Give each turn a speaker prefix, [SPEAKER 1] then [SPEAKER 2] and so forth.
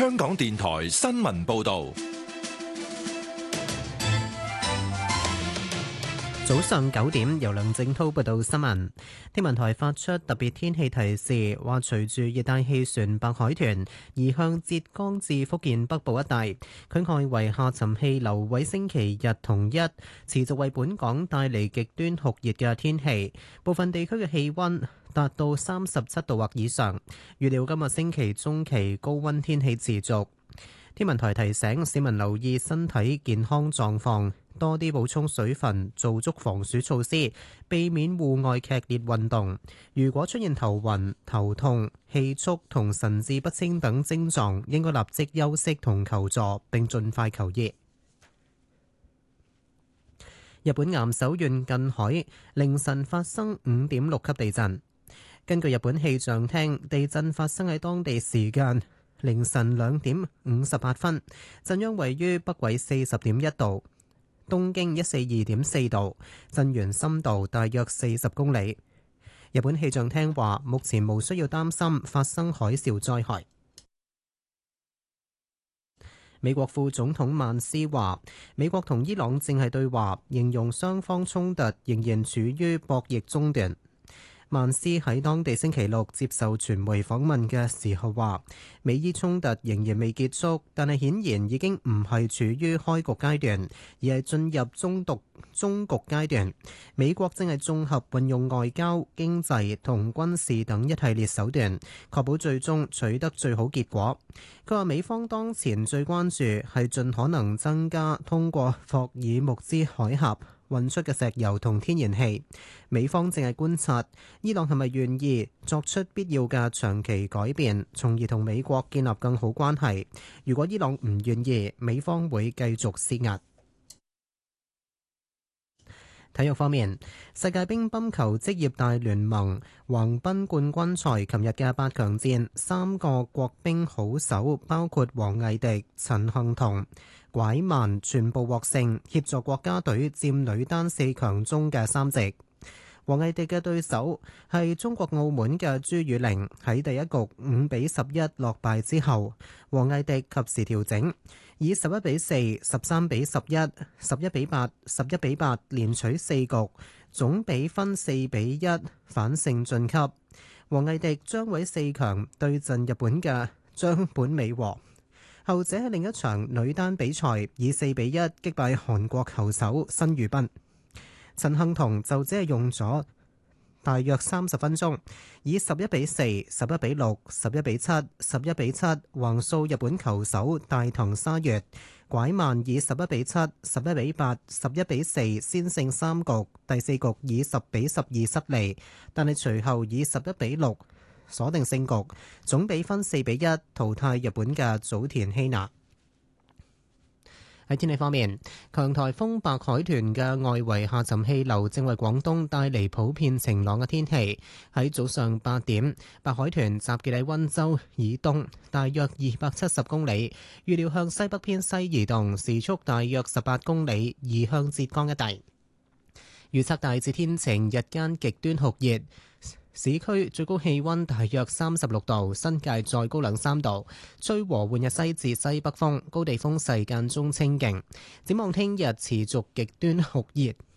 [SPEAKER 1] 香港電台新聞報道。
[SPEAKER 2] 早上9點，由梁正滔報道新聞。天文台發出特別天氣提示，話隨住熱帶氣旋白海豚移向浙江至福建北部一帶，佢外圍下沉氣流喺星期日同一持續為本港帶嚟極端酷熱嘅天氣，部分地區嘅氣溫達到37度或以上。預料今日星期中期高溫天氣持續。天文台提醒市民留意身體健康狀況，多啲補充水分，做足防暑措施，避免戶外劇烈運動。如果出現頭暈、頭痛、氣促同神志不清等症狀，應該立即休息同求助，並盡快求醫。日本岩手縣近海凌晨發生5.6級地震。根據日本氣象廳，地震發生喺當地時間凌晨2點58分，震央位於北緯40.1度、東經142.4度，震源深度大約40公里。日本氣象廳話，目前無需要擔心發生海嘯災害。美國副總統曼斯話，美國同伊朗正係對話，形容雙方衝突仍然處於博弈中段。曼斯喺當地星期六接受傳媒訪問嘅時候話，美伊衝突仍然未結束，但係顯然已經唔係處於開局階段，而係進入中局階段。美國正係綜合運用外交、經濟同軍事等一系列手段，確保最終取得最好結果。佢話美方當前最關注係盡可能增加通過霍爾木茲海峽運出嘅石油同天然氣。美方正係觀察伊朗係咪願意作出必要嘅長期改變，從而同美國建立更好關係。如果伊朗唔願意，美方會繼續施壓。體育方面，世界乒乓球職業大聯盟橫濱冠軍賽琴日嘅8強戰，3個國乒好手包括王藝迪、陳幸同、拐曼全部獲勝，協助國家隊佔女單4強中嘅3席。王藝迪嘅對手係中國澳門嘅朱雨玲，喺第一局5比11落敗之後，王藝迪及時調整，以11比4、13比11、11比8、11比8連取4局，總比分4比1反勝晉級。王藝迪將會4強對陣日本嘅張本美和，後者喺另一場女單比賽以4比1擊敗韓國球手申裕斌。陳幸同就只係用咗大約30分鐘，以11比4、11比6、11比7、11比7橫掃日本球手大藤沙月。拐曼以11比7、11比8、11比4先勝3局，第4局以10比12失利，但係隨後以11比6鎖定勝局，總比分4比1淘汰日本嘅早田希娜。喺天氣方面，強颱風白海豚嘅外圍下沉氣流正為廣東帶嚟普遍晴朗嘅天氣。喺早上8點，白海豚集結喺溫州以東大約270公里，預料向西北偏西移動，時速大約18公里，移向浙江一帶。預測大致天晴，日間極端酷熱。市區最高氣溫大約36度，新界再高2-3度，吹和緩嘅西至西北風，高地風勢間中清勁。展望聽日持續極端酷熱，